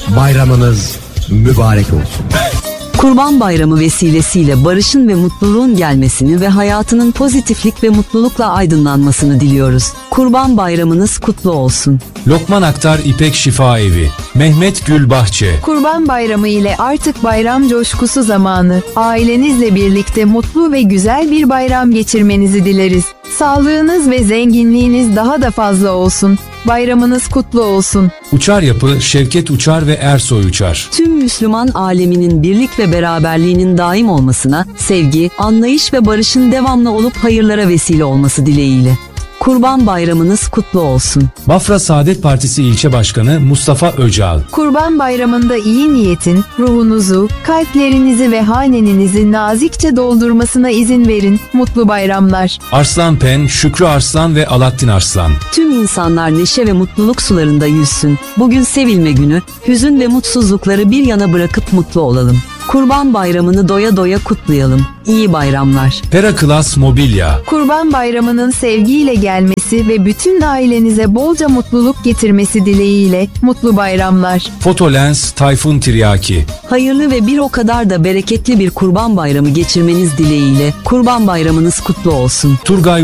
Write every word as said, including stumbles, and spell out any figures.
Bayramınız mübarek olsun. Kurban Bayramı vesilesiyle barışın ve mutluluğun gelmesini ve hayatının pozitiflik ve mutlulukla aydınlanmasını diliyoruz. Kurban Bayramınız kutlu olsun. Lokman Aktar İpek Şifa Evi, Mehmet Gül Bahçe. Kurban Bayramı ile artık bayram coşkusu zamanı. Ailenizle birlikte mutlu ve güzel bir bayram geçirmenizi dileriz. Sağlığınız ve zenginliğiniz daha da fazla olsun. Bayramınız kutlu olsun. Uçar Yapı, Şevket Uçar ve Ersoy Uçar. Tüm Müslüman aleminin birlik ve beraberliğinin daim olmasına, sevgi, anlayış ve barışın devamlı olup hayırlara vesile olması dileğiyle. Kurban Bayramınız kutlu olsun. Bafra Saadet Partisi İlçe Başkanı Mustafa Öcal. Kurban Bayramı'nda iyi niyetin, ruhunuzu, kalplerinizi ve hanenizi nazikçe doldurmasına izin verin. Mutlu bayramlar. Arslan Pen, Şükrü Arslan ve Alaaddin Arslan. Tüm insanlar neşe ve mutluluk sularında yüzsün. Bugün sevilme günü, hüzün ve mutsuzlukları bir yana bırakıp mutlu olalım. Kurban Bayramını doya doya kutlayalım. İyi bayramlar. Peraklas Mobilya. Kurban Bayramı'nın sevgiyle gelmesi ve bütün ailenize bolca mutluluk getirmesi dileğiyle mutlu bayramlar. Fotolens Tayfun Tiryaki. Hayırlı ve bir o kadar da bereketli bir Kurban Bayramı geçirmeniz dileğiyle Kurban Bayramınız kutlu olsun. Turgay